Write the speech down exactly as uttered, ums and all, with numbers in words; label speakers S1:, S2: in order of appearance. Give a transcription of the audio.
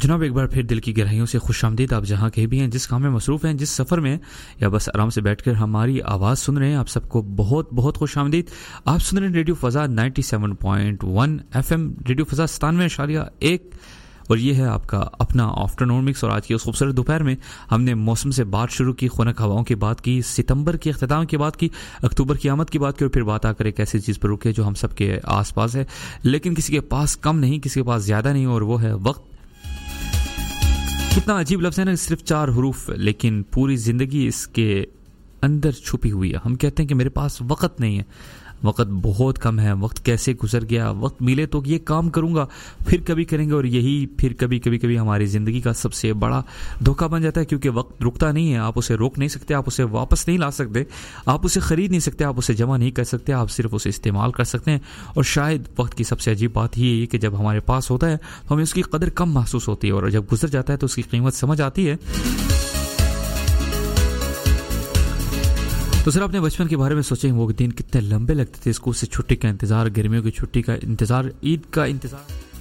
S1: जनाब एक बार फिर दिल की गहराइयों से खुशामदीद। आप जहाँ कहीं भी हैं, जिस काम में मसरूफ़ हैं, जिस सफ़र में या बस आराम से बैठकर हमारी आवाज़ सुन रहे हैं, आप सबको बहुत बहुत खुशामदीद। आप सुन रहे हैं रेडियो फ़ज़ा सत्तानवे पॉइंट एक एफएम, रेडियो फ़ज़ा सतानवे इशारिया एक, और ये है आपका अपना आफ्टरनून मिक्स। और आज की उस खूबसूरत दोपहर में हमने मौसम से बात शुरू की, खुनक हवाओं की बात की, सितंबर के अख्ताम की बात की, अक्टूबर की आमद की बात की, और फिर बात आकर एक ऐसी चीज़ पर रुके जो हम सब के आसपास है, लेकिन किसी के पास कम नहीं, किसी के पास ज़्यादा नहीं, और वो है वक्त। कितना अजीब लफ्ज़ है ना, सिर्फ चार हुरूफ, लेकिन पूरी ज़िंदगी इसके अंदर छुपी हुई है। हम कहते हैं कि मेरे पास वक्त नहीं है, वक्त बहुत कम है, वक्त कैसे गुजर गया, वक्त मिले तो ये काम करूँगा, फिर कभी करेंगे, और यही फिर कभी कभी कभी हमारी ज़िंदगी का सबसे बड़ा धोखा बन जाता है, क्योंकि वक्त रुकता नहीं है। आप उसे रोक नहीं सकते, आप उसे वापस नहीं ला सकते, आप उसे ख़रीद नहीं सकते, आप उसे जमा नहीं कर सकते, आप सिर्फ उसे इस्तेमाल कर सकते हैं। और शायद वक्त की सबसे अजीब बात ये है कि जब हमारे पास होता है तो हमें उसकी कदर कम महसूस होती है, और जब गुजर जाता है तो उसकी कीमत समझ आती है। तो सर अपने बचपन के बारे में सोचें, वो दिन कितने लंबे लगते थे, स्कूल से छुट्टी का इंतज़ार, गर्मियों की छुट्टी का इंतज़ार, ईद का इंतज़ार।